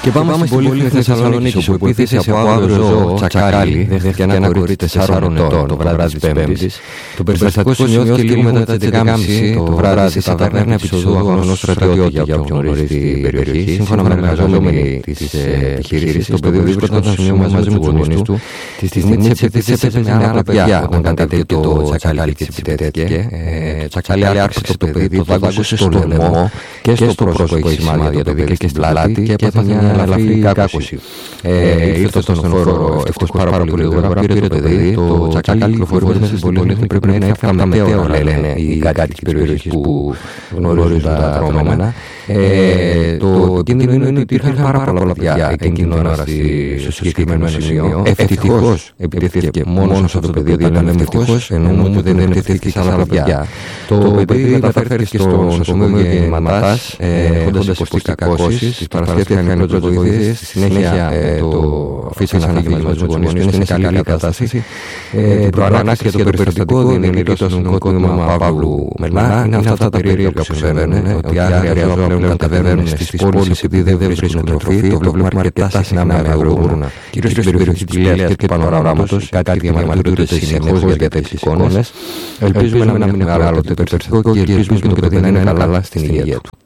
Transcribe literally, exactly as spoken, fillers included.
Και πάμε στην πολύφημη Θεσσαλονίκη, όπου επίθεση από άγριο ζώο τσακάλι δέχτηκε ένα κορίτσι τεσσάρων ετών το βράδυ της Πέμπτης. Το περιστατικό σημειώθηκε λίγο μετά τις έντεκα και μισή το βράδυ στη ταβέρνα επί του οδού αγνώστου στρατιώτη, για όποιον γνωρίζει την περιοχή. Σύμφωνα με εργαζόμενοι της επιχείρησης, το παιδί βρίσκονταν στο σημείο μαζί με τους γονείς του. Τη στιγμή της επίθεσης έπαιζε με άλλα παιδιά όταν καταδίκηκε το τσακάλι και της επιτέθηκε. Τσακάλι άρχισε το παιδί, το δάγκωσε στο λαιμό και στο πρόσωπο, έχει σημάδια για το παιδί και στην πλάτη και έπαθε μια ελαφρύ κάκωση. Ήρθε στον χώρο ευτυχώς πάρα πολύ γρήγορα, πήρε το παιδί. Το τσακάλι κυκλοφορούσε μέσα στην πολυεθνική, πρέπει να είναι εύκολα μετέωρα, λένε οι κάτοικοι περιοχής που γνωρίζουν τα δεδομένα. Το κίνδυνο είναι ότι υπήρχαν πάρα πολλά παιδιά εκείνη την ώρα στο συγκεκριμένο σημείο. Ευτυχώς επιτέθηκε μόνο σε αυτό το παιδί, διότι ήταν ευτυχώς, εννοούμε ότι δεν επιτέθηκε σε άλλα παιδιά. Το παιδί μεταφέρθηκε στο νοσοκομείο Γεννηματάς, έχοντας υποστεί κακώσεις, της παρασχέθηκαν οι πρώτες βοήθειες, στη συνέχεια το αφήσαν να φύγει μαζί με τους γονείς του, είναι σε καλή κατάσταση. Την προανάκριση για το περιστατικό διενεργεί το αστυνομικό τμήμα Παύλου Μελά. Είναι αυτά τα περίεργα που συμβαίνουν, ότι άγρια ζώα πλέον κατεβαίνουν στις πόλεις επειδή δεν βρίσκουν τροφή. Το βλέπουμε αρκετά συχνά με αγρογούρνα, κυρίως στην περιοχή της Πηλαίας και του Πανοράματος. Κάτι διαμαρτύρονται συνεχώς για τέτοιες εικόνες. Ελπίζουμε να μην είναι μεγάλο το περιστατικό και ελπίζουμε και το παιδί να είναι καλά στην υγεία του.